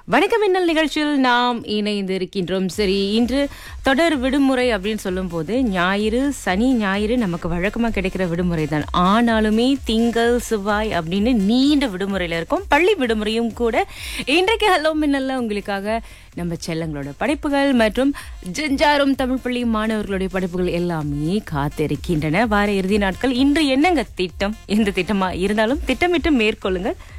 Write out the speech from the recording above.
வணக்கம் மின்னல் நிகழ்ச்சியில் நாம் இணைந்திருக்கின்றோம். சரி, இன்று தொடர் விடுமுறை அப்படின்னு சொல்லும் போது ஞாயிறு, சனி ஞாயிறு நமக்கு வழக்கமா கிடைக்கிற விடுமுறை தான். ஆனாலுமே திங்கள் செவ்வாய் அப்படின்னு நீண்ட விடுமுறையில இருக்கும், பள்ளி விடுமுறையும் கூட. இன்றைக்கு ஹலோ மின்னல்ல உங்களுக்காக நம்ம செல்லங்களோட படைப்புகள் மற்றும் ஜெஞ்சாரும் தமிழ் பள்ளி மாணவர்களுடைய படைப்புகள் எல்லாமே காத்திருக்கின்றன. வார இறுதி நாட்கள் இன்று என்னங்க திட்டம், எந்த திட்டமா இருந்தாலும் திட்டமிட்டு மேற்கொள்ளுங்கள்.